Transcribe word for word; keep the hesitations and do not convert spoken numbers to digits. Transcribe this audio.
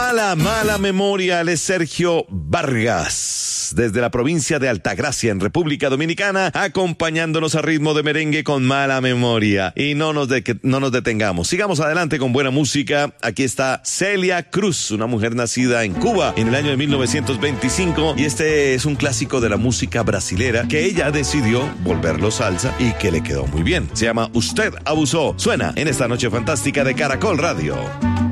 mala, mala memoria. Él es Sergio Vargas, desde la provincia de Altagracia, en República Dominicana, acompañándonos a ritmo de merengue con Mala Memoria. Y no nos, de que, no nos detengamos. Sigamos adelante con buena música. Aquí está Celia Cruz, una mujer nacida en Cuba en el año de mil novecientos veinticinco. Y este es un clásico de la música brasilera que ella decidió volverlo salsa y que le quedó muy bien. Se llama Usted Abusó. Suena en esta noche fantástica de Caracol Radio.